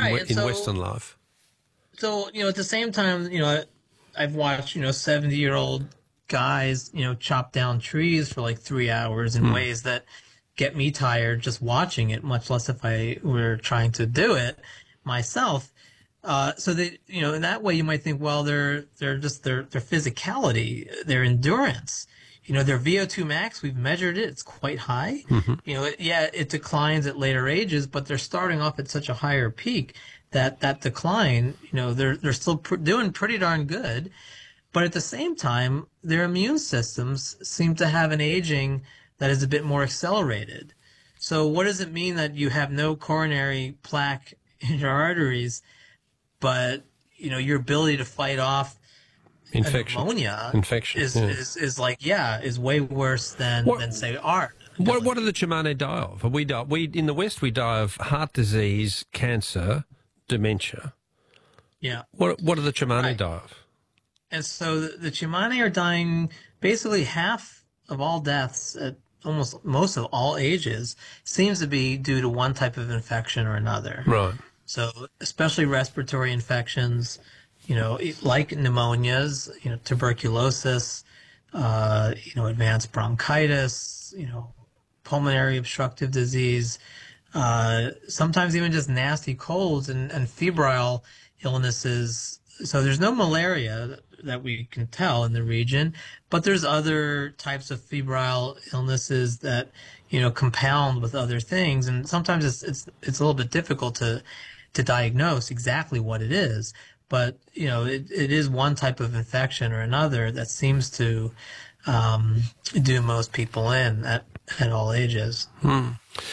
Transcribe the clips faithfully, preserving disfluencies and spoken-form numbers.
right. in so, Western life. So, you know, at the same time, you know, I've watched, you know, seventy-year-old guys, you know, chop down trees for like three hours in Hmm. ways that get me tired just watching it, much less if I were trying to do it myself. Uh, so they, you know, in that way, you might think, well, they're they're just their their physicality, their endurance, you know, their V O two max. We've measured it; it's quite high. Mm-hmm. You know, it, yeah, it declines at later ages, but they're starting off at such a higher peak that that decline, you know, they're they're still pr- doing pretty darn good. But at the same time, their immune systems seem to have an aging that is a bit more accelerated. So what does it mean that you have no coronary plaque in your arteries, but you know your ability to fight off Infection. pneumonia Infection. is, Yeah. is is like yeah is way worse than What- than say art. What what do the Chimane die of? We die. We in the West we die of heart disease, cancer, dementia. Yeah. What what do the Chimane Right. die of? And so the, the Chimane are dying basically half of all deaths at almost most of all ages seems to be due to one type of infection or another. Right. So especially respiratory infections, you know, like pneumonias, you know, tuberculosis, uh, you know, advanced bronchitis, you know, pulmonary obstructive disease, uh, sometimes even just nasty colds and, and febrile illnesses. So there's no malaria that we can tell in the region, but there's other types of febrile illnesses that, you know, compound with other things. And sometimes it's, it's, it's a little bit difficult to, to diagnose exactly what it is. But, you know, it, it is one type of infection or another that seems to um, do most people in at, at all ages. Hmm.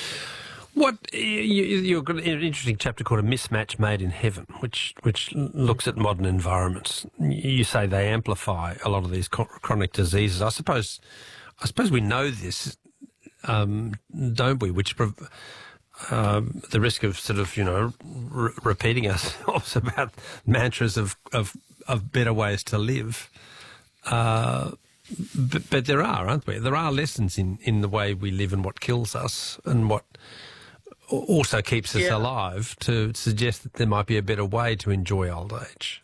What you, you've got an interesting chapter called "A Mismatch Made in Heaven," which which looks at modern environments. You say they amplify a lot of these chronic diseases. I suppose, I suppose we know this, um, don't we? Which um, the risk of sort of you know re- repeating ourselves about mantras of of, of better ways to live. Uh, but, but there are, aren't there? There are lessons in, in the way we live and what kills us and what also keeps us Yeah. alive to suggest that there might be a better way to enjoy old age.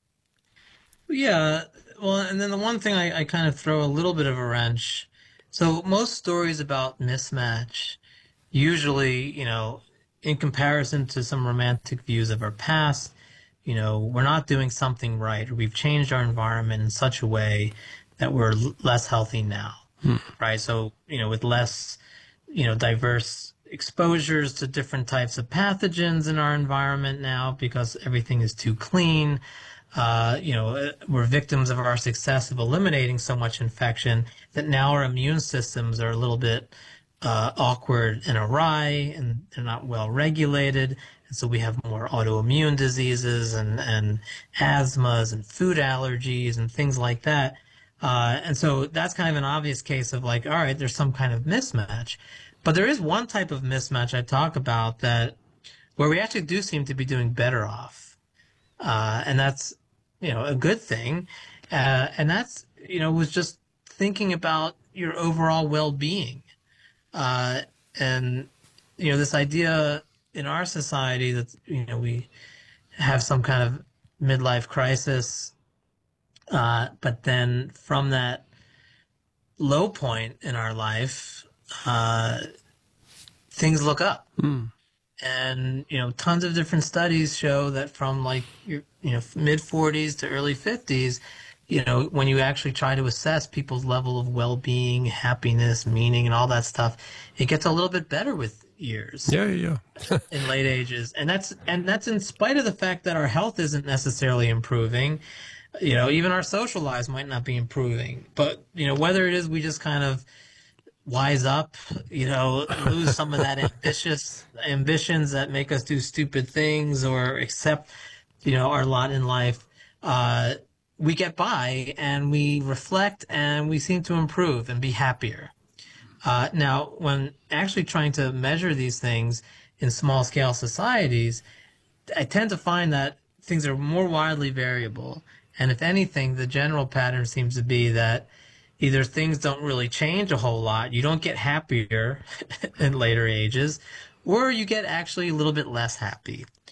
Yeah, well, and then the one thing I, I kind of throw a little bit of a wrench. So most stories about mismatch, usually, you know, in comparison to some romantic views of our past, you know, we're not doing something right, or we've changed our environment in such a way that we're l- less healthy now, Hmm. right? So, you know, with less, you know, diverse exposures to different types of pathogens in our environment now because everything is too clean. Uh, you know, we're victims of our success of eliminating so much infection that now our immune systems are a little bit uh, awkward and awry, and they're not well regulated. And so we have more autoimmune diseases and, and asthmas and food allergies and things like that. Uh, and so that's kind of an obvious case of like, all right, there's some kind of mismatch. But there is one type of mismatch I talk about that where we actually do seem to be doing better off. Uh, and that's, you know, a good thing. Uh, and that's, you know, was just thinking about your overall well-being. Uh, and, you know, this idea in our society that, you know, we have some kind of midlife crisis. Uh, but then from that low point in our life, uh, things look up. Mm. And, you know, tons of different studies show that from like your, you know, mid forties to early fifties, you know, when you actually try to assess people's level of well-being, happiness, meaning, and all that stuff, it gets a little bit better with years. Yeah, yeah. In late ages. And that's, and that's in spite of the fact that our health isn't necessarily improving. You know, even our social lives might not be improving. But, you know, whether it is we just kind of wise up, you know, lose some of that ambitious ambitions that make us do stupid things or accept, you know, our lot in life, uh, we get by and we reflect and we seem to improve and be happier. Uh, now, when actually trying to measure these things in small scale societies, I tend to find that things are more widely variable. And if anything, the general pattern seems to be that either things don't really change a whole lot, you don't get happier in later ages, or you get actually a little bit less happy.